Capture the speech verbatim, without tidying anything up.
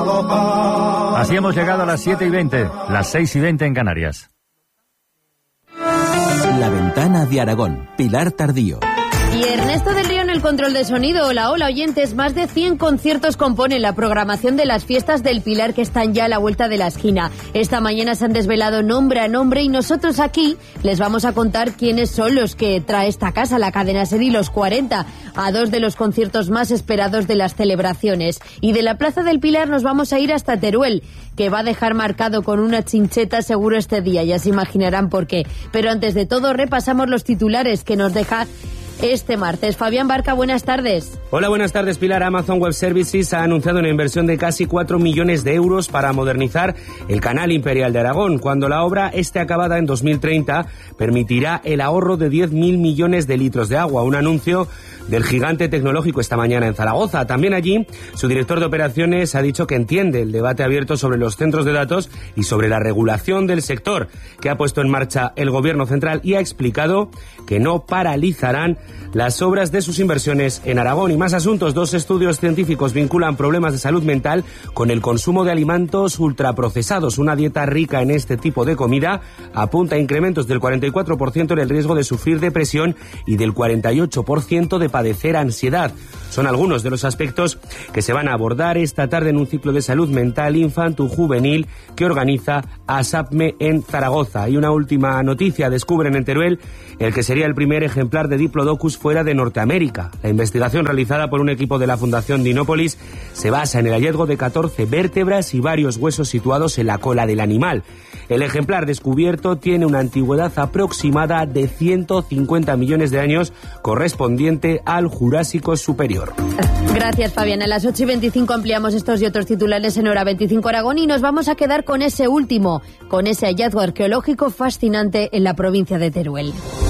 Así hemos llegado a las siete y veinte, las seis y veinte en Canarias. La Ventana de Aragón, Pilar Tardío. Y Ernesto del Río en el control de sonido. Hola, hola oyentes. Más de cien conciertos componen la programación de las fiestas del Pilar que están ya a la vuelta de la esquina. Esta mañana se han desvelado nombre a nombre y nosotros aquí les vamos a contar quiénes son los que trae esta casa, la cadena SER y los cuarenta, a dos de los conciertos más esperados de las celebraciones. Y de la Plaza del Pilar nos vamos a ir hasta Teruel, que va a dejar marcado con una chincheta seguro este día. Ya se imaginarán por qué. Pero antes de todo repasamos los titulares que nos deja este martes. Fabián Barca, buenas tardes. Hola, buenas tardes, Pilar. Amazon Web Services ha anunciado una inversión de casi cuatro millones de euros para modernizar el Canal Imperial de Aragón. Cuando la obra esté acabada en dos mil treinta, permitirá el ahorro de diez mil millones de litros de agua. Un anuncio del gigante tecnológico esta mañana en Zaragoza. También allí, su director de operaciones ha dicho que entiende el debate abierto sobre los centros de datos y sobre la regulación del sector que ha puesto en marcha el Gobierno central y ha explicado que no paralizarán las obras de sus inversiones en Aragón. Y más asuntos, dos estudios científicos vinculan problemas de salud mental con el consumo de alimentos ultraprocesados. Una dieta rica en este tipo de comida apunta a incrementos del cuarenta y cuatro por ciento en el riesgo de sufrir depresión y del cuarenta y ocho por ciento de padecer ansiedad. Son algunos de los aspectos que se van a abordar esta tarde en un ciclo de salud mental infanto-juvenil que organiza ASAPME en Zaragoza. Y una última noticia, descubren en Teruel el que sería el primer ejemplar de Diplodocus fuera de Norteamérica. La investigación realizada por un equipo de la Fundación Dinópolis se basa en el hallazgo de catorce vértebras y varios huesos situados en la cola del animal. El ejemplar descubierto tiene una antigüedad aproximada de ciento cincuenta millones de años, correspondiente al Jurásico Superior. Gracias, Fabián. A las ocho y veinticinco ampliamos estos y otros titulares en Hora veinticinco Aragón y nos vamos a quedar con ese último, con ese hallazgo arqueológico fascinante en la provincia de Teruel.